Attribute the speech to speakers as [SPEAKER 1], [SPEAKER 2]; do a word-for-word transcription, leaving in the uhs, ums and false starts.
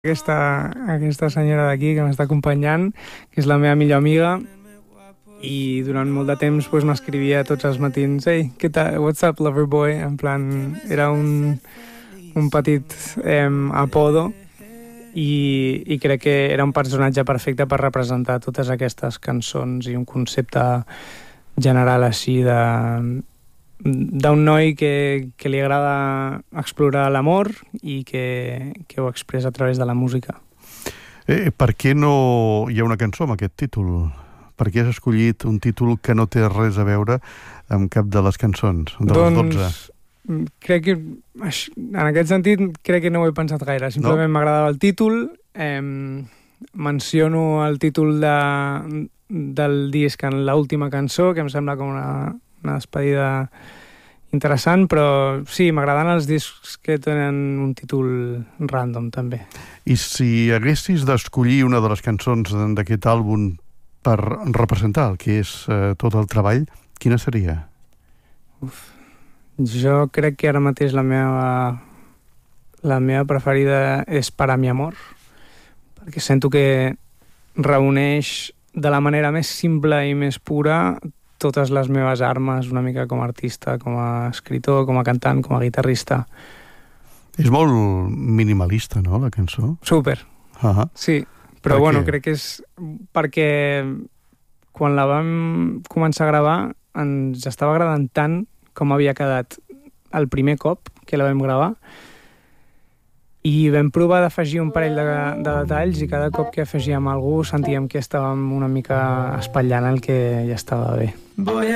[SPEAKER 1] Aquesta, aquesta senyora d'aquí que m'està acompanyant, que és la meva millor amiga, i durant molt de temps pues, m'escrivia tots els matins: «Ei, què tal? What's up, lover boy?» En plan, era un, un petit eh, apodo, i, i crec que era un personatge perfecte per representar totes aquestes cançons i un concepte general així de d'un noi que, que li agrada explorar l'amor i que, que ho expressa a través de la música.
[SPEAKER 2] Eh, per què no hi ha una cançó amb aquest títol? Per què has escollit un títol que no té res a veure amb cap de les cançons, de
[SPEAKER 1] doncs,
[SPEAKER 2] les dotze?
[SPEAKER 1] Crec que, en aquest sentit, crec que no ho he pensat gaire. Simplement no? M'agradava el títol, eh, menciono el títol de, del disc en l'última cançó, que em sembla com una, una despedida interessant, però sí, m'agraden els discs que tenen un títol random, també.
[SPEAKER 2] I si haguessis d'escollir una de les cançons d'aquest àlbum per representar el que és eh, tot el treball, quina seria?
[SPEAKER 1] Uf. Jo crec que ara mateix la meva la meva preferida és Para mi amor, perquè sento que reuneix de la manera més simple i més pura totes les meves armes, una mica com a artista, com a escritor, com a cantant, com a guitarrista. És
[SPEAKER 2] molt minimalista, no, la cançó?
[SPEAKER 1] Súper, uh-huh. Sí. Però
[SPEAKER 2] per
[SPEAKER 1] bueno,
[SPEAKER 2] què?
[SPEAKER 1] crec que és perquè quan la vam començar a gravar ens estava agradant tant com havia quedat el primer cop que la vam gravar, i vam provar d'afegir un parell de, de detalls, i cada cop que afegíem algú sentíem que estàvem una mica espatllant el que ja estava bé.